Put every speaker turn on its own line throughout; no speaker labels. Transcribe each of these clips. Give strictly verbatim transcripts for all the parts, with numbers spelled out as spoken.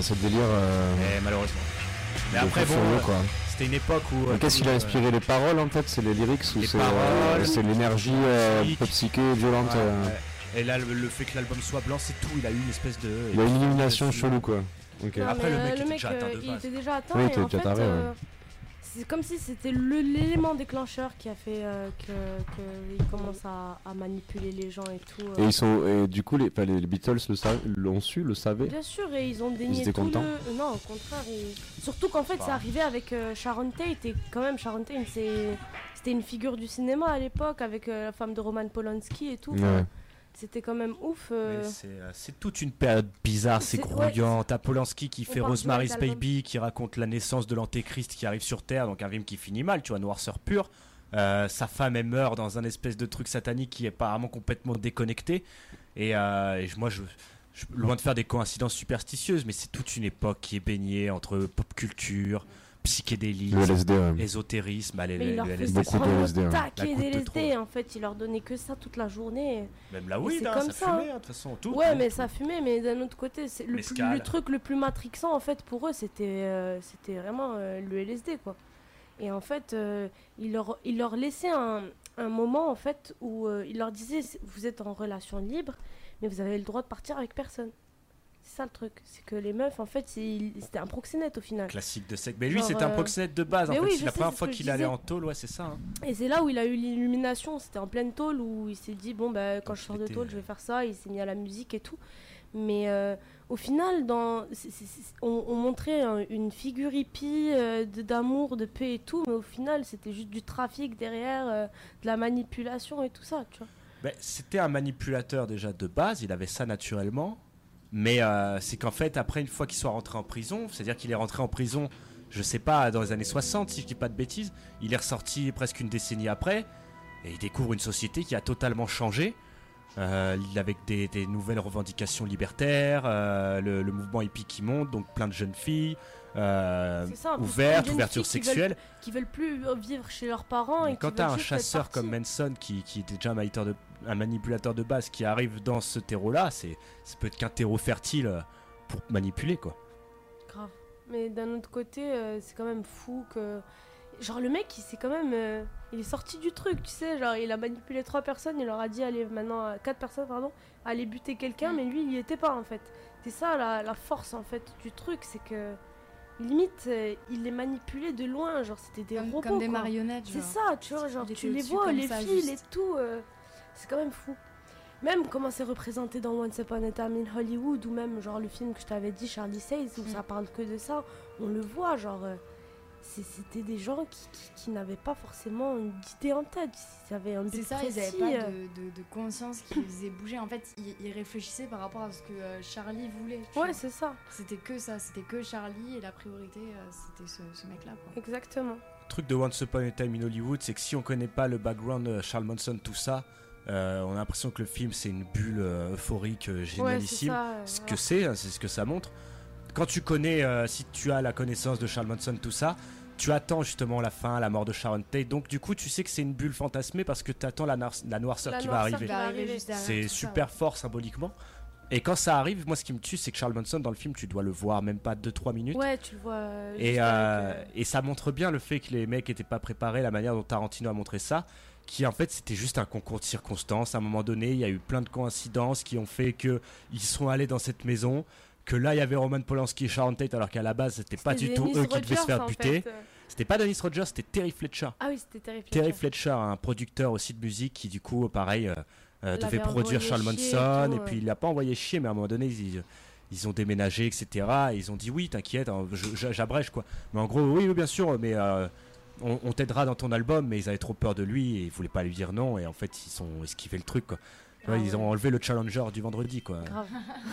ce délire. Euh,
Et malheureusement. Mais après, bon, euh, quoi. C'était une époque où.
Euh, qu'est-ce qui a inspiré euh, les paroles en fait? C'est les lyrics ou
les
c'est,
paroles,
euh, c'est l'énergie euh, peu psyché, violente
ouais,
euh...
ouais. Et là, le, le fait que l'album soit blanc, c'est tout. Il a eu une espèce de.
Il a une illumination chelou quoi.
Okay. Non, après, le mec, le mec était déjà atteint de base. Il était déjà atteint.
Oui,
et en
déjà
fait,
taré,
euh,
ouais.
c'est comme si c'était le, l'élément déclencheur qui a fait euh, que qu'il commence à, à manipuler les gens et tout. Euh.
Et ils sont, et du coup, les, les, les Beatles le sa- l'ont su, le savaient.
Bien sûr, et ils ont dénié
ils étaient
tout
contents.
le. Non, au contraire. Et... Surtout qu'en fait, bah. c'est arrivé avec euh, Sharon Tate et quand même Sharon Tate, c'est... c'était une figure du cinéma à l'époque avec euh, la femme de Roman Polanski et tout.
Ouais.
C'était quand même ouf. Euh...
Mais c'est, euh, c'est toute une période bizarre, c'est, c'est grouillant. Ouais, T'as Polanski qui fait Rosemary's Baby, qui raconte la naissance de l'antéchrist qui arrive sur Terre, donc un film qui finit mal, tu vois, noirceur pure. Euh, sa femme, elle meurt dans un espèce de truc satanique qui est apparemment complètement déconnecté. Et, euh, et moi, je, je, loin de faire des coïncidences superstitieuses, mais c'est toute une époque qui est baignée entre pop culture, psychédélisme,
le L S D, ouais.
ésotérisme, allez,
mais
le,
il leur
le
fait
L S D,
beaucoup de L S D,
taquer des L S D en fait, il leur donnait que ça toute la journée.
Même la weed, hein, ça, ça fumait, de hein, toute façon, tout.
Ouais,
tout,
mais
tout.
ça fumait, mais d'un autre côté, c'est le, plus, le truc le plus matrixant en fait pour eux, c'était, euh, c'était vraiment euh, le L S D quoi. Et en fait, euh, il leur, il leur laissait un, un moment en fait où euh, il leur disait, vous êtes en relation libre, mais vous avez le droit de partir avec personne. C'est ça le truc, c'est que les meufs en fait c'est, c'était un proxénète au final.
Classique de sec. Mais lui Genre, c'était un proxénète de base en fait.
Oui,
c'est la
sais,
première
c'est
fois qu'il allait en tôle, ouais c'est ça. Hein.
Et c'est là où il a eu l'illumination, c'était en pleine tôle où il s'est dit bon bah quand Donc, je sors de tôle je vais faire ça, il s'est mis à la musique et tout. Mais euh, au final dans, c'est, c'est, c'est, on, on montrait un, une figure hippie euh, de, d'amour, de paix et tout, mais au final c'était juste du trafic derrière, euh, de la manipulation et tout ça, tu vois.
Ben, c'était un manipulateur déjà de base, il avait ça naturellement. Mais euh, c'est qu'en fait, après, une fois qu'il soit rentré en prison, c'est-à-dire qu'il est rentré en prison, je sais pas, dans les années soixante, si je dis pas de bêtises, il est ressorti presque une décennie après, et il découvre une société qui a totalement changé, euh, avec des, des nouvelles revendications libertaires, euh, le, le mouvement hippie qui monte, donc plein de jeunes filles, euh,
ça,
ouvertes, ouverture
qui
sexuelle.
Veulent, qui veulent plus vivre chez leurs parents.
Mais
et
quand
qui
t'as un
juste
chasseur comme Manson, qui, qui était déjà un manipulateur, de, un manipulateur de base, qui arrive dans ce terreau-là, c'est, ça peut être qu'un terreau fertile pour manipuler, quoi.
Grave. Mais d'un autre côté, euh, c'est quand même fou que... Genre le mec, il s'est quand même... Euh, il est sorti du truc, tu sais, genre il a manipulé trois personnes, il leur a dit, allez, maintenant, euh, quatre personnes, pardon, allez buter quelqu'un, mmh. mais lui, il y était pas, en fait. C'est ça, la, la force, en fait, du truc, c'est que... Limite, euh, il les manipulait de loin, genre c'était des
comme,
robots.
Comme des
quoi.
marionnettes,
genre. C'est ça, tu vois, genre
il
tu les vois, les
ça,
fils
juste.
et tout, euh, c'est quand même fou. Même comment c'est représenté dans Once Upon a Time in Hollywood, ou même genre le film que je t'avais dit, Charlie Says, où mm. ça parle que de ça, on le voit, genre... Euh, c'est, c'était des gens qui, qui, qui n'avaient pas forcément d'idée en tête, ils avaient un but
c'est ça,
précis.
Ils n'avaient pas de, de, de conscience qui les faisait bouger. En fait, ils, ils réfléchissaient par rapport à ce que euh, Charlie voulait.
Ouais,
vois.
c'est ça.
C'était que ça, c'était que Charlie et la priorité, euh, c'était ce, ce mec-là. Quoi.
Exactement.
Le truc de Once Upon a Time in Hollywood, c'est que si on connaît pas le background de Charles Manson, tout ça, euh, on a l'impression que le film c'est une bulle euh, euphorique, euh, génialissime. Ouais, c'est ça, ce que c'est, hein, c'est ce que ça montre. Quand tu connais, euh, si tu as la connaissance de Charles Manson, tout ça, tu attends justement la fin, la mort de Sharon Tate. Donc du coup, tu sais que c'est une bulle fantasmée parce que tu attends la, nar- la noirceur
la
qui
noirceur
va arriver.
Qui va arriver
c'est super ça, ouais. fort symboliquement. Et quand ça arrive, moi ce qui me tue, c'est que Charles Manson dans le film, tu dois le voir même pas deux trois minutes.
Ouais, tu le vois. Euh,
et, euh, et ça montre bien le fait que les mecs étaient pas préparés, la manière dont Tarantino a montré ça, qui en fait c'était juste un concours de circonstances. À un moment donné, il y a eu plein de coïncidences qui ont fait que ils sont allés dans cette maison. Que là il y avait Roman Polanski et Sharon Tate, alors qu'à la base c'était, c'était pas du tout eux qui devaient se faire buter. Fait. C'était pas Dennis Rogers, c'était Terry Fletcher.
Ah oui, c'était Terry Fletcher.
Terry Fletcher, un producteur aussi de musique qui du coup pareil euh, euh, devait produire Charles Manson et, et puis il l'a pas envoyé chier, mais à un moment donné ils, ils ont déménagé, et cetera. Et ils ont dit oui, t'inquiète, hein, je, j'abrège quoi. Mais en gros oui, oui bien sûr, mais euh, on, on t'aidera dans ton album, mais ils avaient trop peur de lui et ils voulaient pas lui dire non et en fait ils sont esquivé le truc quoi. Ah, ouais, ouais. Ils ont enlevé le challenger du vendredi quoi.
Grave.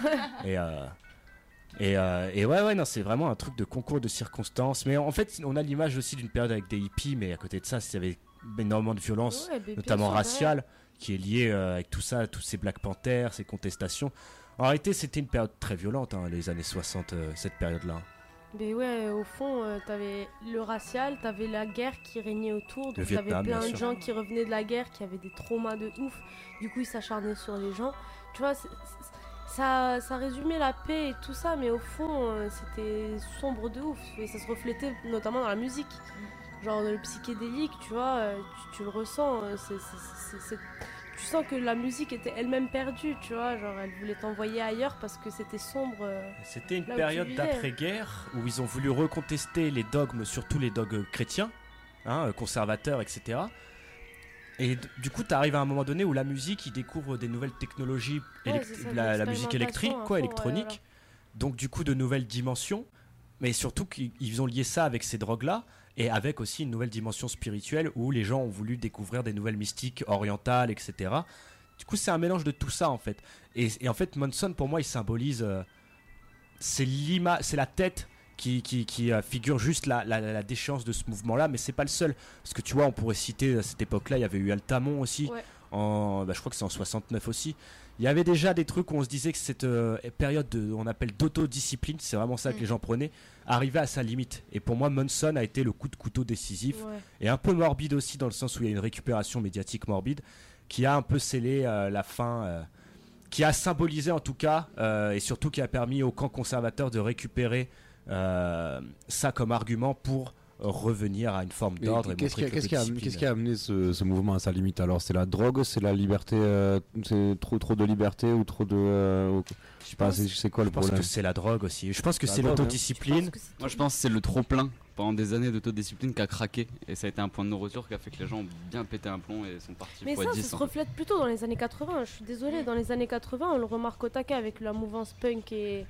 et euh, Et, euh, et ouais, ouais, non, c'est vraiment un truc de concours de circonstances. Mais en fait, on a l'image aussi d'une période avec des hippies, mais à côté de ça, il y avait énormément de violence, ouais, notamment raciale, vrai. Qui est liée euh, avec tout ça, tous ces Black Panthers, ces contestations. En réalité, c'était une période très violente, hein, les années soixante, euh, cette période-là.
Mais ouais, au fond, euh, t'avais le racial, t'avais la guerre qui régnait autour, donc
Vietnam,
t'avais plein de
sûr.
gens qui revenaient de la guerre, qui avaient des traumas de ouf. Du coup, ils s'acharnaient sur les gens. Tu vois, c'est, c'est, ça, ça résumait la paix et tout ça, mais au fond, euh, c'était sombre de ouf. Et ça se reflétait notamment dans la musique. Genre le psychédélique, tu vois, euh, tu, tu le ressens. euh, c'est, c'est, c'est, c'est- Tu sens que la musique était elle-même perdue, tu vois. Genre elle voulait t'envoyer ailleurs parce que c'était sombre. euh.
C'était une
Là où
période
tu vivais.
d'après-guerre où ils ont voulu recontester les dogmes, surtout les dogmes chrétiens, hein, euh, conservateurs, et cetera. Et d- du coup, tu arrives à un moment donné où la musique, ils découvrent des nouvelles technologies,
Ouais,
élect-
c'est ça, de
la, la musique
l'expérimentation
électrique,
à
quoi,
fond,
électronique.
ouais,
Donc du coup, de nouvelles dimensions. Mais surtout qu'ils ils ont lié ça avec ces drogues-là et avec aussi une nouvelle dimension spirituelle où les gens ont voulu découvrir des nouvelles mystiques orientales, et cetera. Du coup, c'est un mélange de tout ça en fait. Et, et en fait, Manson, pour moi, il symbolise. euh, c'est l'ima- c'est la tête qui, qui, qui, euh, figure juste la, la, la déchéance de ce mouvement-là, mais c'est pas le seul. Parce que tu vois, on pourrait citer à cette époque-là, il y avait eu Altamont aussi,
Ouais.
en, bah, je crois que c'est en soixante-neuf aussi. Il y avait déjà des trucs où on se disait que cette euh, période de, on appelle d'autodiscipline, c'est vraiment ça que
Mm.
les gens prenaient, arrivait à sa limite. Et pour moi, Manson a été le coup de couteau décisif
Ouais.
et un peu morbide aussi dans le sens où il y a une récupération médiatique morbide qui a un peu scellé euh, la fin, euh, qui a symbolisé en tout cas euh, et surtout qui a permis au camp conservateur de récupérer euh, ça comme argument pour revenir à une forme
Mais
d'ordre. et
Qu'est-ce qui, a-
montrer que
qu'est-ce qui a,
l'autodiscipline-
qu'est-ce qui a amené ce, ce mouvement à sa limite alors? C'est la drogue, c'est la liberté, euh, c'est trop, trop de liberté ou trop de. euh, ou- je sais pas,
pense-
c'est, c'est quoi le
Je pense
problème?
que c'est la drogue aussi. Je pense que
La
c'est
drogue, hein.
Je
l'autodiscipline.
pense que c'est
Moi,
tout.
je pense que c'est le trop-plein pendant des années d'autodiscipline qui a craqué. Et ça a été un point de non-retour qui a fait que les gens ont bien pété un plomb et sont partis
Mais
fois
ça,
dix.
ça se
en fait.
reflète plutôt dans les années quatre-vingts. Je suis désolée, dans les années quatre-vingts, on le remarque au taquet avec la mouvance punk et,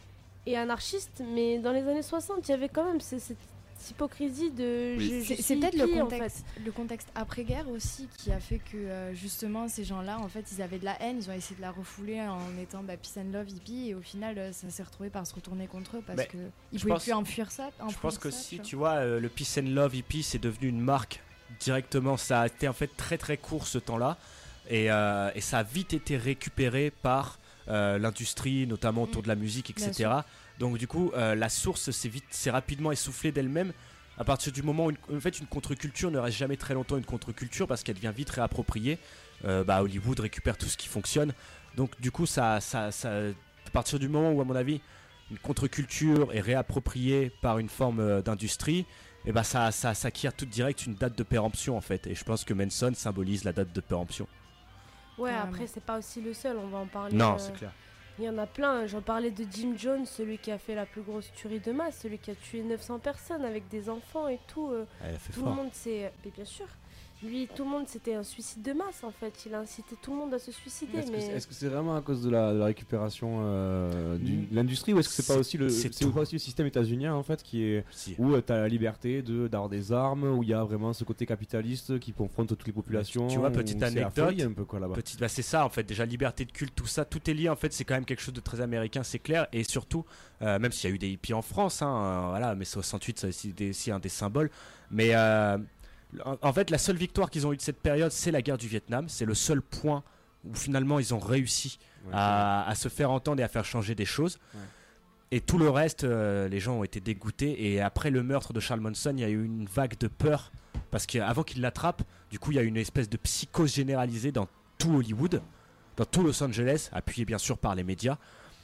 et anarchiste. Mais dans les années soixante, il y avait quand même ce- cette hypocrisie de.
Oui.
je- je
C'est
suis
c'est peut-être le
hippie, en
contexte, le contexte après-guerre aussi qui a fait que euh, justement ces gens-là, en fait, ils avaient de la haine, ils ont essayé de la refouler en étant bah, peace and love, hippie, et au final, euh, ça s'est retrouvé par se retourner contre eux parce
Mais
bah,
que
qu'ils
je
pouvaient
pense-
plus enfuir ça.
Je pense
enfouir
que
ça,
si
tu
tu vois, euh, le Peace and Love hippie, c'est devenu une marque directement. Ça a été en fait très très court ce temps-là. Et, euh, et ça a vite été récupéré par euh, l'industrie, notamment autour
Mm.
de la musique,
Bien
et cetera. Donc du coup, euh, la source s'est vite, s'est rapidement essoufflée d'elle-même. À partir du moment où une, en fait, une contre-culture ne reste jamais très longtemps une contre-culture parce qu'elle devient vite réappropriée. Euh, bah, Hollywood récupère tout ce qui fonctionne. Donc du coup, ça, ça, ça, à partir du moment où, à mon avis, une contre-culture est réappropriée par une forme euh, d'industrie, et bah ça, ça s'acquiert tout direct une date de péremption en fait. Et je pense que Manson symbolise la date de péremption.
Ouais,
Carrément.
après, c'est pas aussi le seul, on va en parler.
Non,
euh,
c'est clair.
Il y en a plein. J'en parlais de Jim Jones, celui qui a fait la plus grosse tuerie de masse, celui qui a tué neuf cents personnes avec des enfants et tout. euh,
Elle a fait
Tout le
fort.
monde s'est. Mais bien sûr. Lui, tout le monde, c'était un suicide de masse en fait. Il a incité tout le monde à se suicider.
Est-ce que,
mais...
c'est, est-ce que c'est vraiment à cause de la, de la récupération euh, du-
Mm.
de l'industrie ou est-ce que c'est pas
C'est-
aussi le,
c'est
c'est
tout.
pas aussi le système états-unien en fait qui est
Si.
où tu as la liberté de d'avoir des armes, où il y a vraiment ce côté capitaliste qui confronte toutes les populations.
Tu vois, petite
où c'est la
anecdote,
folie un peu quoi là-bas.
Petite, bah c'est ça en fait, déjà liberté de culte, tout ça, tout est lié en fait, c'est quand même quelque chose de très américain, c'est clair, et surtout, euh, même s'il y a eu des hippies en France, hein, euh, voilà, mais soixante-huit c'est aussi, des- aussi un des symboles, mais euh, en, en fait la seule victoire qu'ils ont eue de cette période c'est la guerre du Vietnam, c'est le seul point où finalement ils ont réussi
Ouais,
à, à se faire entendre et à faire changer des choses.
Ouais.
Et tout le reste, euh, les gens ont été dégoûtés. Et après le meurtre de Charles Manson, il y a eu une vague de peur. Parce qu'avant qu'il l'attrape, du coup, il y a eu une espèce de psychose généralisée dans tout Hollywood, dans tout Los Angeles, appuyé bien sûr par les médias.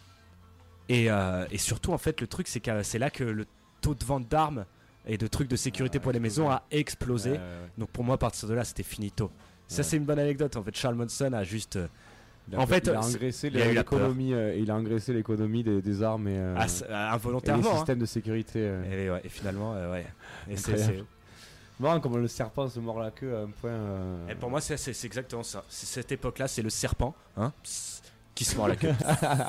Et, euh, et surtout, en fait, le truc, c'est que c'est là que le taux de vente d'armes et de trucs de sécurité
Ah,
pour les
explosé.
maisons a explosé.
Ouais, ouais, ouais.
Donc pour moi, à partir de là, c'était finito. Ça,
Ouais.
c'est une bonne anecdote. En fait, Charles Manson a juste. euh,
Il a-
En fait,
il a
c'est-
engraissé
il y a eu la peur.
l'économie, euh, il a engraissé l'économie des, des armes et, euh,
ah, c'est- euh,
et les
involontairement. hein.
systèmes de sécurité. euh.
Et, ouais, et finalement, euh, ouais. Et, c'est,
Incroyable. Marrant comme le serpent se mord la queue à un point. euh,
c'est- et pour moi, c'est, c'est, c'est exactement ça. C'est cette époque-là, c'est le serpent hein, pss, qui se mord la queue.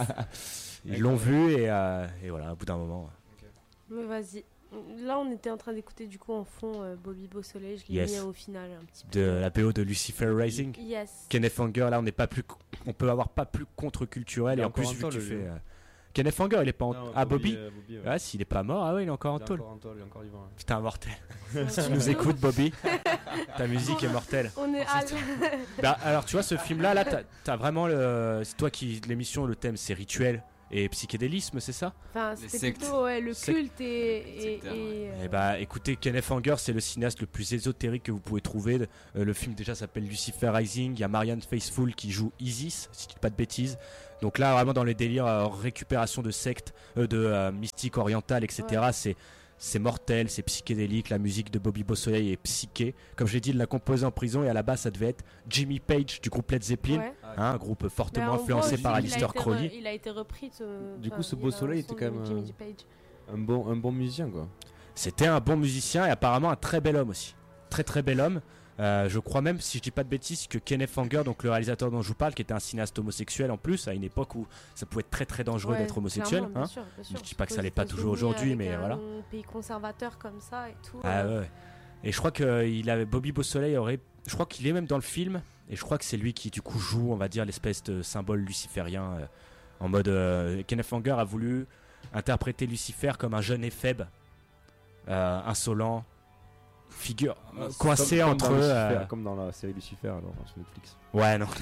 Ils l'ont vu et, euh, et voilà, au bout d'un moment.
Mais vas-y. Là, on était en train d'écouter du coup en fond euh, Bobby Beausoleil. Je l'ai
Yes.
mis au final un petit
De
peu.
la B O de Lucifer Rising.
Yes.
Kenneth Anger, là, on n'est pas plus, on peut avoir pas plus contre-culturel
Il est
et en
encore
plus
en
vu que
tôle,
tu
lui.
fais. euh, Kenneth Anger, il est pas en.
Non,
ah, Bobby.
euh, Bobby, ouais.
Ouais, s'il est pas mort, ah ouais, il est encore en
Il est
tôle.
encore en tôle, il est encore vivant. ouais.
Putain, mortel.
Ouais.
Si tu nous écoutes, Bobby, ta musique est mortelle.
On est à
Bah, alors, tu vois, ce film-là, là, t'as, t'as vraiment le. C'est toi qui. L'émission, le thème, c'est rituel. et psychédélisme, c'est ça?
Enfin, c'était plutôt ouais, le
Secte.
culte et. et, et
Eh
euh...
bah écoutez, Kenneth Anger, c'est le cinéaste le plus ésotérique que vous pouvez trouver. Euh, le film déjà s'appelle Lucifer Rising. Il y a Marianne Faithfull qui joue Isis, si je dis pas de bêtises. Donc là, vraiment dans les délires euh, récupération de sectes, euh, de euh, mystique orientale, et cetera. Ouais. C'est c'est mortel, c'est psychédélique. La musique de Bobby Beausoleil est psyché. Comme je l'ai dit, il l'a composé en prison et à la base, ça devait être Jimmy Page du groupe Led Zeppelin, ouais. hein, un groupe fortement bah, influencé par Aleister Crowley.
Il a été repris. De...
Du coup, ce Beausoleil était quand même un, un bon un bon musicien, quoi.
C'était un bon musicien et apparemment un très bel homme aussi. Très très bel homme. Euh, je crois même, si je dis pas de bêtises, que Kenneth Anger, donc le réalisateur dont je vous parle, qui était un cinéaste homosexuel en plus, à une époque où ça pouvait être très très dangereux ouais, d'être homosexuel. Hein.
Bien sûr, bien sûr.
Je dis pas que ça l'est pas toujours aujourd'hui, mais
un
voilà.
Un pays conservateur comme ça et tout.
Ah ouais. Et je crois que il avait Bobby Beausoleil aurait, je crois qu'il est même dans le film, et je crois que c'est lui qui du coup joue, on va dire, l'espèce de symbole luciférien, euh, en mode euh, Kenneth Anger a voulu interpréter Lucifer comme un jeune éphèbe, euh, insolent. Figure euh, coincé
comme,
entre
comme
eux
euh... comme dans la série Lucifer alors sur Netflix.
Ouais non.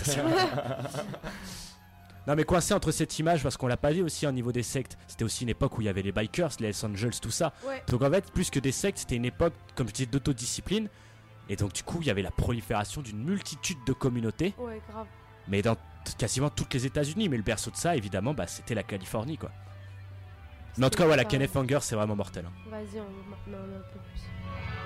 Non mais coincé entre cette image parce qu'on l'a pas dit aussi au niveau des sectes. C'était aussi une époque où il y avait les bikers, les Hells Angels, tout ça.
Ouais.
Donc en fait plus que des sectes, c'était une époque comme je disais d'autodiscipline. Et donc du coup il y avait la prolifération d'une multitude de communautés.
Ouais grave.
Mais dans t- quasiment toutes les États-Unis. Mais le berceau de ça évidemment bah, c'était la Californie quoi. Mais en tout cas voilà, Kenneth Anger c'est vraiment mortel. Hein.
Vas-y on va maintenant un peu plus.